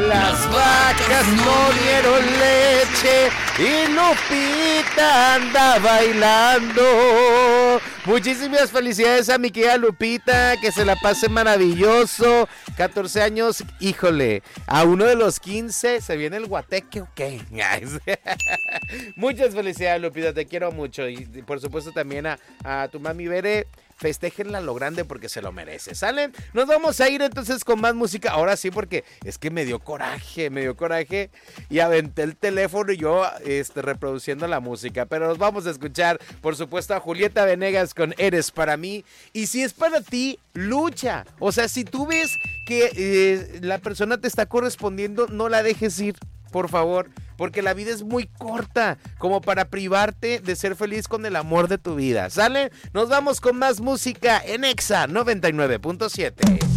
Las vacas no dieron leche y Lupita anda bailando. Muchísimas felicidades a mi querida Lupita, que se la pase maravilloso. 14 años, híjole, a uno de los 15 se viene el guateque, ¿o qué? Muchas felicidades, Lupita, te quiero mucho. Y por supuesto también a tu mami Bere. Festéjenla lo grande porque se lo merece, ¿sale? Nos vamos a ir entonces con más música. Ahora sí, porque es que me dio coraje y aventé el teléfono y yo reproduciendo la música. Pero nos vamos a escuchar, por supuesto, a Julieta Venegas con Eres para mí. Y si es para ti, lucha. O sea, si tú ves que la persona te está correspondiendo, no la dejes ir, por favor. Porque la vida es muy corta como para privarte de ser feliz con el amor de tu vida, ¿sale? Nos vamos con más música en Exa 99.7.